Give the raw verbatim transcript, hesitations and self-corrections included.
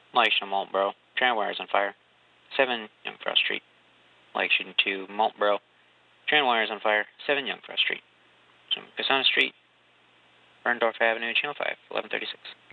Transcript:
Light shooting Maltboro. Train wires on fire. seven Young Frost Street. Light shooting to Maltboro. Train wires on fire. seven Young Frost Street. Some Cassana Street. Berndorf Avenue, Channel five, eleven thirty-six.